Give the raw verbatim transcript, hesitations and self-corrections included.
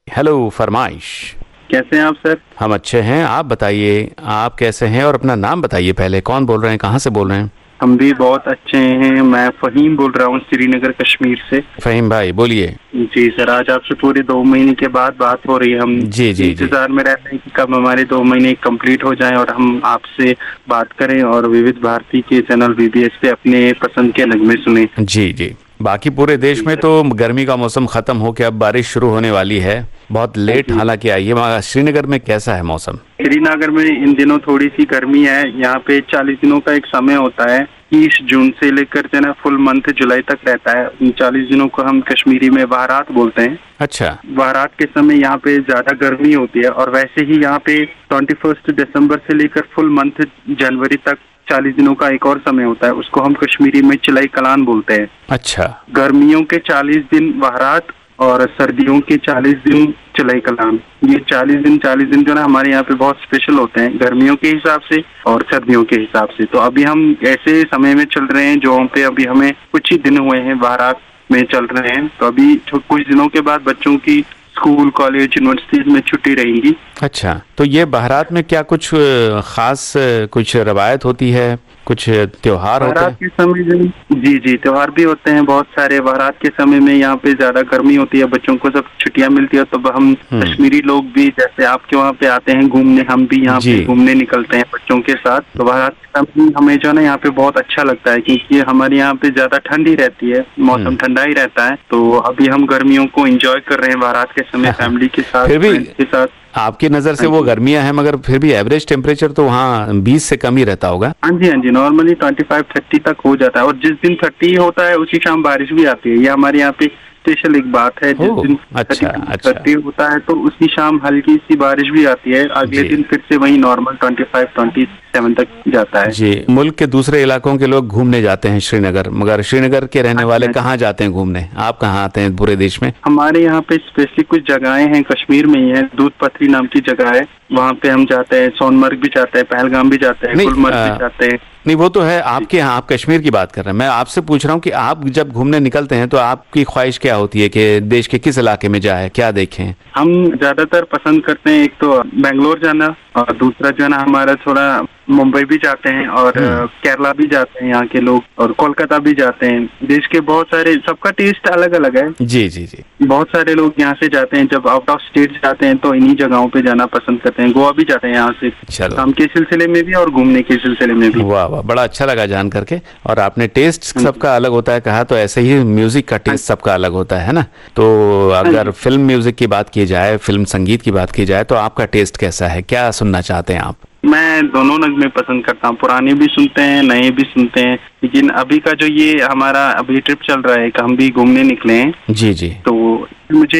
Hello फरमाइश। कैसे हैं आप सर? हम अच्छे हैं, आप बताइए आप कैसे हैं और अपना नाम बताइए पहले, कौन बोल रहे हैं, कहाँ से बोल रहे हैं? हम भी बहुत अच्छे हैं। मैं फहीम बोल रहा हूँ श्रीनगर कश्मीर से। फहीम भाई बोलिए। जी सर, आज आपसे पूरे दो महीने के बाद बात हो रही है। हम जी जी इंतजार में रहते हैं कि कब हमारे दो महीने कंप्लीट हो जाएं और हम आपसे बात करें और विविध भारती के चैनल वीबीएस पे अपने पसंद के नगमे सुने। जी जी। बाकी पूरे देश में तो गर्मी का मौसम खत्म हो के अब बारिश शुरू होने वाली है, बहुत लेट हालांकि आई है। मगर श्रीनगर में कैसा है मौसम? श्रीनगर में इन दिनों थोड़ी सी गर्मी है। यहाँ पे चालीस दिनों का एक समय होता है, तीस जून से लेकर जो है फुल मंथ जुलाई तक रहता है। उन चालीस दिनों को हम कश्मीरी में बहरात बोलते हैं। अच्छा। बहरात के समय यहाँ पे ज्यादा गर्मी होती है और वैसे ही यहाँ पे ट्वेंटी फर्स्ट दिसंबर से लेकर फुल मंथ जनवरी तक चालीस दिनों का एक और समय होता है, उसको हम कश्मीरी में चिलाई कलान बोलते हैं। अच्छा। गर्मियों के चालीस दिन बहरात और सर्दियों के चालीस दिन चिलाई कलान। ये चालीस दिन चालीस दिन जो ना हमारे यहाँ पे बहुत स्पेशल होते हैं गर्मियों के हिसाब से और सर्दियों के हिसाब से। तो अभी हम ऐसे समय में चल रहे हैं जो पे अभी हमें कुछ ही दिन हुए हैं बहरात में चल रहे हैं। तो अभी कुछ दिनों के बाद बच्चों की स्कूल कॉलेज यूनिवर्सिटीज में छुट्टी रहेंगी। अच्छा, तो ये बहरात में क्या कुछ खास कुछ रवायत होती है, कुछ त्योहार होते हैं? के समय जी जी त्योहार भी होते हैं बहुत सारे। बहरात के समय में यहाँ पे ज्यादा गर्मी होती है, बच्चों को सब छुट्टियां मिलती है, तो हम कश्मीरी लोग भी जैसे आपके वहाँ पे आते हैं घूमने, हम भी यहाँ पे घूमने निकलते हैं बच्चों के साथ। तो बहरात के समय हमें जो है ना यहाँ पे बहुत अच्छा लगता है क्योंकि हमारे यहाँ पे ज्यादा ठंड ही रहती है, मौसम ठंडा ही रहता है। तो अभी हम गर्मियों को एंजॉय कर रहे हैं बहरात के समय फैमिली के साथ, के साथ। आपकी नजर से वो गर्मियां हैं मगर फिर भी एवरेज टेम्परेचर तो वहाँ बीस से कम ही रहता होगा। हाँ जी हाँ जी, नॉर्मली ट्वेंटी फाइव थर्टी तक हो जाता है और जिस दिन थर्टी होता है उसी शाम बारिश भी आती है। ये हमारे यहाँ पे स्पेशल एक बात है, जिस दिन अच्छा, अच्छा। थर्टी होता है तो उसी शाम हल्की सी बारिश भी आती है, अगले दिन फिर से वही normal twenty five twenty seven तक जाता है। जी। मुल्क के दूसरे इलाकों के लोग घूमने जाते हैं श्रीनगर, मगर श्रीनगर के रहने वाले कहाँ जाते हैं घूमने? आप कहाँ आते हैं पूरे देश में? हमारे यहाँ पे स्पेसिफिक कुछ जगहें हैं, कश्मीर में ही है, दूध पथरी नाम की जगह है, वहाँ पे हम जाते हैं। सोनमर्ग भी जाते हैं, पहलगाम भी जाते हैं, गुलमर्ग भी जाते हैं। नहीं, वो तो है आपके यहाँ, आप कश्मीर की बात कर रहे हैं। मैं आपसे पूछ रहा हूँ कि आप जब घूमने निकलते हैं तो आपकी ख्वाहिश क्या होती है कि देश के किस इलाके में जाए, क्या देखें? हम ज्यादातर पसंद करते हैं एक तो बेंगलोर जाना और दूसरा जो है ना हमारा थोड़ा मुंबई भी जाते हैं और केरला भी जाते हैं यहाँ के लोग, और कोलकाता भी जाते हैं। देश के बहुत सारे, सबका टेस्ट अलग अलग है। जी जी जी। बहुत सारे लोग यहाँ से जाते हैं, जब आउट ऑफ स्टेट जाते हैं तो इन्हीं जगहों पे जाना पसंद करते हैं। गोवा भी जाते हैं यहाँ से, काम के सिलसिले में भी और घूमने के सिलसिले में भी। वाह वाह, बड़ा अच्छा लगा जान करके। और आपने टेस्ट सबका अलग होता है कहा, तो ऐसे ही म्यूजिक का टेस्ट सबका अलग होता है ना। तो अगर फिल्म म्यूजिक की बात की जाए, फिल्म संगीत की बात की जाए, तो आपका टेस्ट कैसा है, क्या सुनना चाहते हैं आप? मैं दोनों नगमे पसंद करता हूँ, पुराने भी सुनते हैं नए भी सुनते हैं, लेकिन अभी का जो ये हमारा अभी ट्रिप चल रहा है, हम भी घूमने निकले हैं। जी जी। तो मुझे